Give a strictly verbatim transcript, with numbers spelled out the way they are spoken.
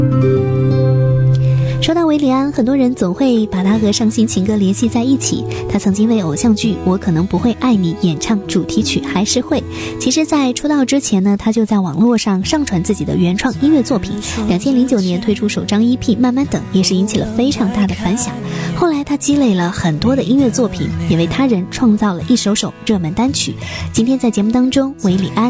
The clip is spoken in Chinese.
说到韦礼安，很多人总会把他和伤心情歌联系在一起。他曾经为偶像剧《我可能不会爱你》演唱主题曲《还是会》。其实在出道之前呢，他就在网络上上传自己的原创音乐作品。二零零九年推出首张 E P《慢慢等》，也是引起了非常大的反响。后来他积累了很多的音乐作品，也为他人创造了一首首热门单曲。今天在节目当中，韦礼安